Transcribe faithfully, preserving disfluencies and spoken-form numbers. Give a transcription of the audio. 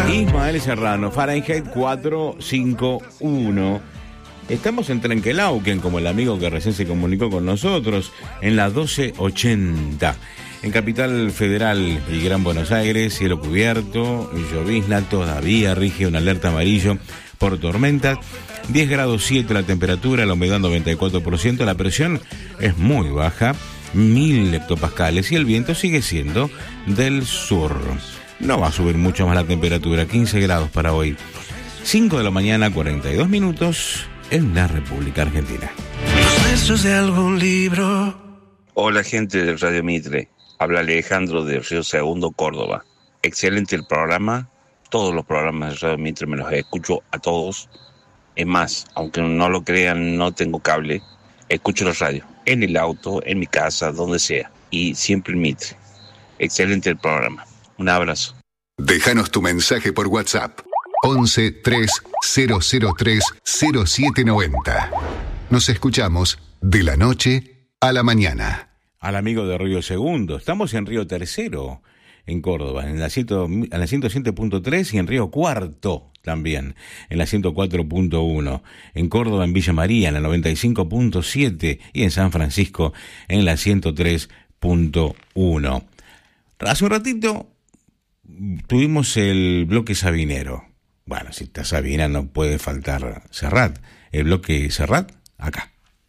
Ismael Serrano, Fahrenheit cuatrocientos cincuenta y uno. Estamos en Trenquelauquen, como el amigo que recién se comunicó con nosotros, en la doce ochenta. En Capital Federal y Gran Buenos Aires, cielo cubierto, llovizna, todavía rige una alerta amarillo por tormentas. diez grados siete la temperatura, la humedad noventa y cuatro por ciento, la presión es muy baja, mil hectopascales, y el viento sigue siendo del sur. No va a subir mucho más la temperatura, quince grados para hoy. cinco de la mañana, cuarenta y dos minutos en la República Argentina. Los versos de algún libro. Hola, gente de Radio Mitre. Habla Alejandro de Río Segundo, Córdoba. Excelente el programa. Todos los programas de Radio Mitre me los escucho a todos. Es más, aunque no lo crean, no tengo cable. Escucho la radio en el auto, en mi casa, donde sea. Y siempre en Mitre. Excelente el programa. Un abrazo. Déjanos tu mensaje por WhatsApp. once tres cero cero tres cero siete noventa. Nos escuchamos de la noche a la mañana. Al amigo de Río Segundo. Estamos en Río Tercero, en Córdoba, en la, ciento, en la ciento siete punto tres, y en Río Cuarto también, en la ciento cuatro punto uno. En Córdoba, en Villa María, en la noventa y cinco punto siete, y en San Francisco, en la ciento tres punto uno. Hace un ratito tuvimos el bloque sabinero. Bueno, si está Sabina no puede faltar Serrat. El bloque Serrat, acá.